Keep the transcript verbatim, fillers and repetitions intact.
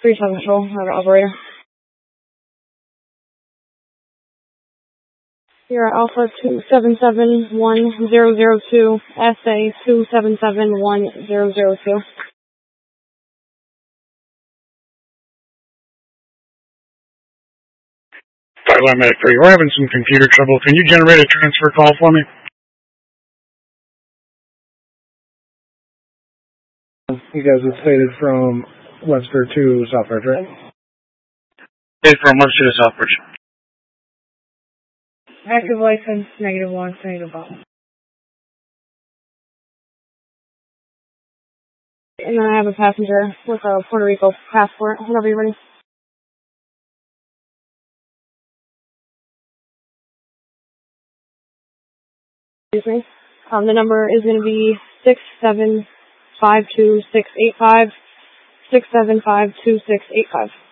three seven Control, operator. You're at Alpha two seven seven one zero zero two, S A two seven seven one zero zero two. Five Medic three, we're having some computer trouble. Can you generate a transfer call for me? You guys have stated from Webster to Southbridge, right? Stated from Webster to Southbridge. Active license, negative one, negative one. And then I have a passenger with a Puerto Rico passport, whenever you're ready. Excuse me. Um, the number is going to be six seven five two six eight five, six seven five two six eight five.